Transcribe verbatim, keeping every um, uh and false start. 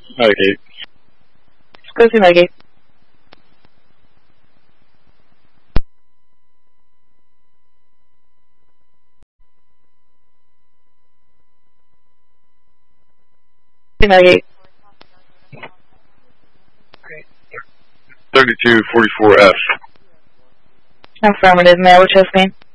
Medicaid. Let's go through Medicaid. Medicaid. thirty-two forty-four F. Affirmative. May I chest pain?